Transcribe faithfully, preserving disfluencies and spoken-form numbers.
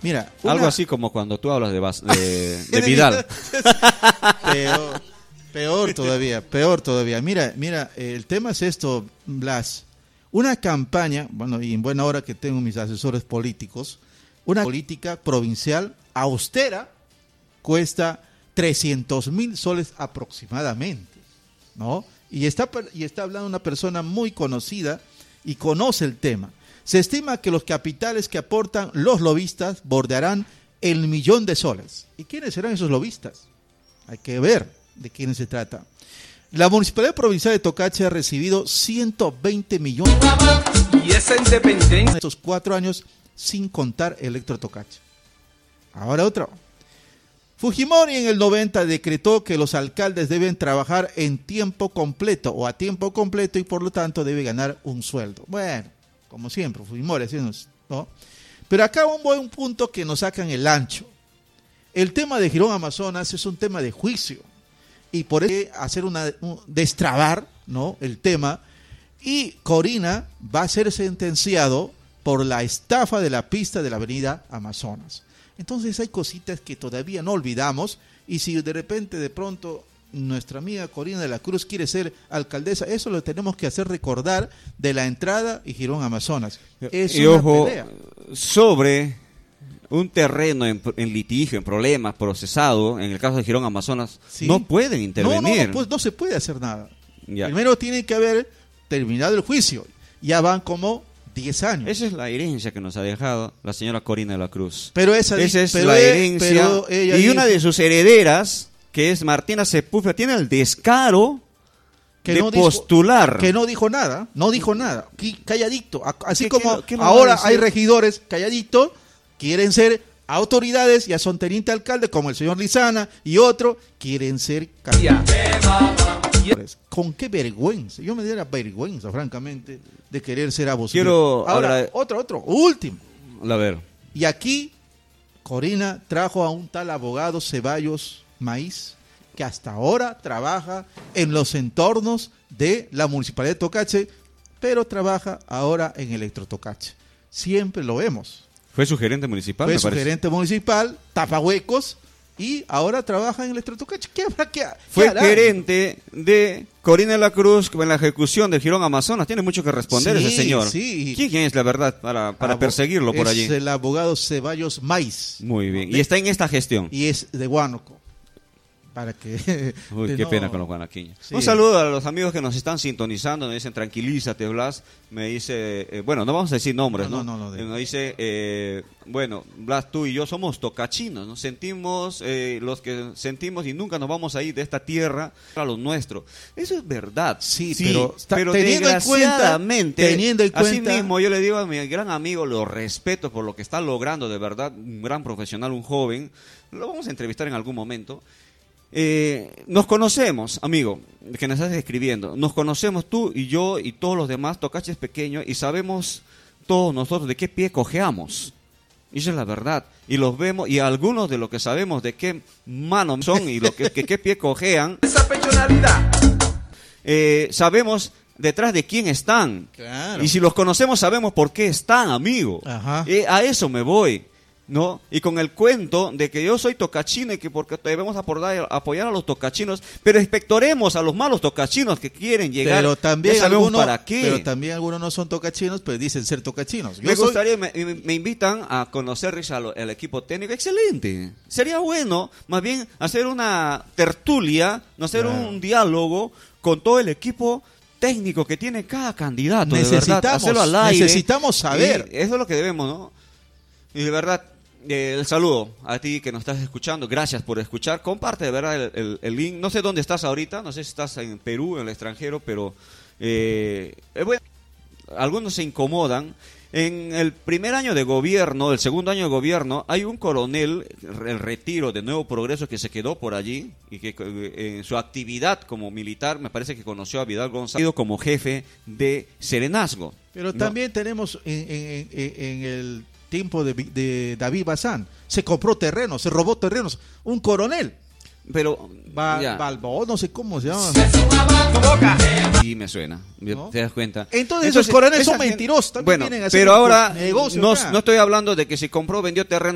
Mira, una... algo así como cuando tú hablas de, Bas, de, de Vidal. peor, peor todavía, peor todavía. Mira, mira, el tema es esto, Blas. Una campaña, bueno, y en buena hora que tengo mis asesores políticos, una política provincial austera cuesta trescientos mil soles aproximadamente, ¿no? Y está, y está hablando una persona muy conocida y conoce el tema. Se estima que los capitales que aportan los lobistas bordearán el millón de soles. ¿Y quiénes serán esos lobistas? Hay que ver de quiénes se trata. La Municipalidad Provincial de Tocache ha recibido ciento veinte millones y esa independencia en estos cuatro años sin contar Electro Tocache. Ahora otro. Fujimori en el noventa decretó que los alcaldes deben trabajar en tiempo completo o a tiempo completo y por lo tanto debe ganar un sueldo. Bueno, como siempre, Fujimori, ¿no? Pero acá un buen punto que nos sacan el ancho. El tema de Girón Amazonas es un tema de juicio. Y por eso hacer una un, destrabar, ¿no?, el tema, y Corina va a ser sentenciado por la estafa de la pista de la avenida Amazonas. Entonces hay cositas que todavía no olvidamos, y si de repente de pronto nuestra amiga Corina de la Cruz quiere ser alcaldesa, eso lo tenemos que hacer recordar de la entrada y Girón Amazonas. Es y una ojo, pelea. Sobre un terreno en, en litigio, en problemas, procesado, en el caso de Girón Amazonas, ¿sí? No pueden intervenir. No, no, no, pues no se puede hacer nada. Ya. Primero tiene que haber terminado el juicio. Ya van como diez años. Esa es la herencia que nos ha dejado la señora Corina de la Cruz. Pero esa, esa es pero la e- herencia. pero ella y dijo una de sus herederas, que es Martina Sepúlveda, tiene el descaro que de no dijo- postular. que no dijo nada, no dijo nada, qui- calladito. A- Así ¿Qué- como qué- qué lo va a ahora decir? hay regidores calladitos, quieren ser autoridades, ya son teniente alcalde, como el señor Lizana y otro, quieren ser candidatos. Con qué vergüenza, yo me diera vergüenza, francamente, de querer ser abusado. Quiero Ahora, hablar- otro, otro, último. A ver. Y aquí, Corina trajo a un tal abogado Ceballos Maíz, que hasta ahora trabaja en los entornos de la Municipalidad de Tocache, pero trabaja ahora en Electro Tocache. Siempre lo vemos. Fue su gerente municipal, Fue me su parece. gerente municipal, tapa huecos, y ahora trabaja en Electro Tocache. ¿Qué habrá que qué Fue hará? gerente de Corina de la Cruz en la ejecución del Girón Amazonas. Tiene mucho que responder Sí, ese señor. sí. ¿Quién, quién es la verdad para, para Abo- perseguirlo por es allí? el abogado Ceballos Maíz. Muy bien. De- Y está en esta gestión. Y es de Huánuco. Para que... Uy, de qué no- pena con los guanaquiños. Sí. Un saludo a los amigos que nos están sintonizando. Nos dicen, tranquilízate, Blas. Me dice, eh, bueno, no vamos a decir nombres, No, ¿no? no, no, no, de- Eh, Nos dice, eh, bueno, Blas, tú y yo somos tocachinos, ¿no? Sentimos, eh, los que sentimos y nunca nos vamos a ir de esta tierra a lo nuestro. Eso es verdad. Sí, pero está- pero teniendo en cuenta- desgraciadamente, teniendo en así cuenta- mismo yo le digo a mi gran amigo, lo respeto por lo que está logrando, de verdad, un gran profesional, un joven. Lo vamos a entrevistar en algún momento. Eh, nos conocemos, amigo, que nos estás escribiendo. Nos conocemos tú y yo y todos los demás, Tocache es pequeño y sabemos todos nosotros de qué pie cojeamos. Y esa es la verdad. Y los vemos, y algunos de los que sabemos de qué mano son y lo que, que qué pie cojean, esa personalidad. eh, sabemos detrás de quién están. Claro. Y si los conocemos, sabemos por qué están, amigo. Ajá. Eh, a eso me voy, ¿no? Y con el cuento de que yo soy tocachino y que porque debemos apoyar, apoyar a los tocachinos, pero inspectoremos a los malos tocachinos que quieren llegar. Pero también Ya sabemos algunos, para qué. pero también algunos no son tocachinos, pero dicen ser tocachinos. Yo Me soy- gustaría, me, me- me invitan a conocer, Richard, el equipo técnico. Excelente. Sería bueno, más bien, hacer una tertulia, no hacer Claro. un diálogo con todo el equipo técnico que tiene cada candidato. de verdad, Necesitamos, hacerlo al aire. necesitamos saber. Y eso es lo que debemos, ¿no? Y de verdad, eh, el saludo a ti que nos estás escuchando. Gracias por escuchar. Comparte de verdad el, el- el link. No sé dónde estás ahorita. No sé si estás en Perú, en el extranjero, pero eh, eh, bueno, algunos se incomodan. En el primer año de gobierno, el segundo año de gobierno, hay un coronel, el retiro de Nuevo Progreso, que se quedó por allí y que eh, en su actividad como militar, me parece que conoció a Vidal González como jefe de Serenazgo. Pero ¿no? también tenemos en, en- en- en el tiempo de, Vi- de David Bazán, se compró terrenos, se robó terrenos, un coronel, Pero Ba- ya, Balbo, no sé cómo se llama. Tu boca. sí me suena, ¿No? ¿te das cuenta? Entonces, esos coroneles esa son gente- mentirosos, también Bueno, vienen a hacer pero un ahora negocio no, acá. no estoy hablando de que si compró, vendió terreno.